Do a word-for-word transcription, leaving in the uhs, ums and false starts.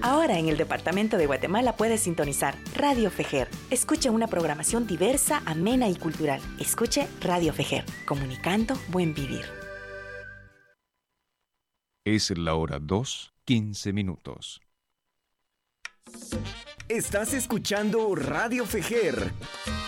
Ahora en el departamento de Guatemala puedes sintonizar Radio Fejer. Escuche una programación diversa, amena y cultural. Escuche Radio Fejer, comunicando buen vivir. Es la hora dos, quince minutos. Estás escuchando Radio Fejer.